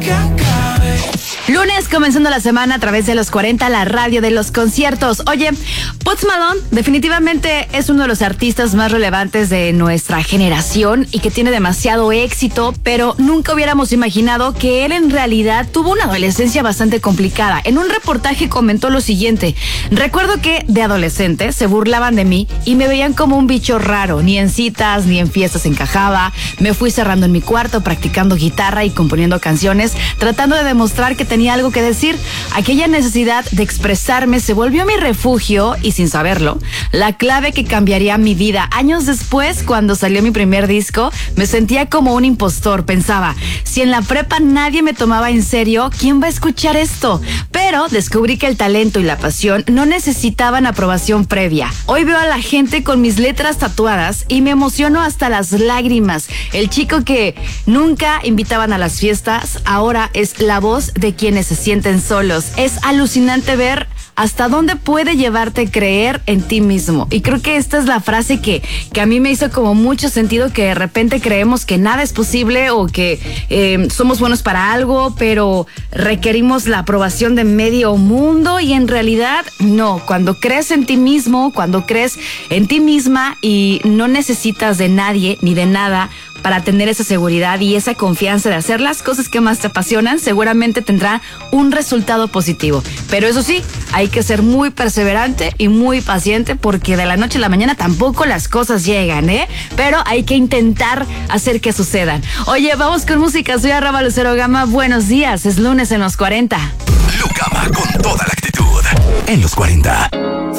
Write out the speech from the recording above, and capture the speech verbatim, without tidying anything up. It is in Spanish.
que acabe. Lunes, comenzando la semana a través de los cuarenta, la radio de los conciertos. Oye, Post Malone definitivamente es uno de los artistas más relevantes de nuestra generación y que tiene demasiado éxito, pero nunca hubiéramos imaginado que él en realidad tuvo una adolescencia bastante complicada. En un reportaje comentó lo siguiente: recuerdo que de adolescente se burlaban de mí y me veían como un bicho raro. Ni en citas ni en fiestas encajaba. Me fui cerrando en mi cuarto, practicando guitarra y componiendo canciones, tratando de demostrar que tenía algo que decir. Aquella necesidad de expresarme se volvió mi refugio y, sin saberlo, la clave que cambiaría mi vida. Años después, cuando salió mi primer disco, me sentía como un impostor. Pensaba, si en la prepa nadie me tomaba en serio, ¿quién va a escuchar esto? Pero descubrí que el talento y la pasión no necesitaban aprobación previa. Hoy veo a la gente con mis letras tatuadas y me emociono hasta las lágrimas. El chico que nunca invitaban a las fiestas ahora es la voz de quienes se sienten solos. Es alucinante ver hasta dónde puede llevarte creer en ti mismo. Y creo que esta es la frase que, que a mí me hizo como mucho sentido, que de repente creemos que nada es posible o que eh, somos buenos para algo, pero requerimos la aprobación de medio mundo, y en realidad no. Cuando crees en ti mismo, cuando crees en ti misma y no necesitas de nadie ni de nada para tener esa seguridad y esa confianza de hacer las cosas que más te apasionan, seguramente tendrá un resultado positivo. Pero eso sí, hay que ser muy perseverante y muy paciente, porque de la noche a la mañana tampoco las cosas llegan, ¿eh? Pero hay que intentar hacer que sucedan. Oye, vamos con música. Soy Arraba Lucero Gama. Buenos días, es lunes en los cuarenta. Lucama con toda la actitud en los cuarenta.